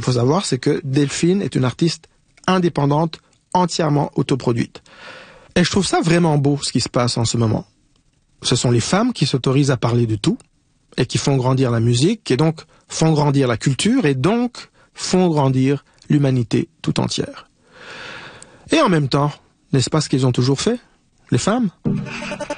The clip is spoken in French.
faut savoir, c'est que Delphine est une artiste indépendante, entièrement autoproduite. Et je trouve ça vraiment beau, ce qui se passe en ce moment. Ce sont les femmes qui s'autorisent à parler de tout, et qui font grandir la musique, et donc font grandir la culture, et donc font grandir l'humanité tout entière. Et en même temps, n'est-ce pas ce qu'ils ont toujours fait, les femmes ?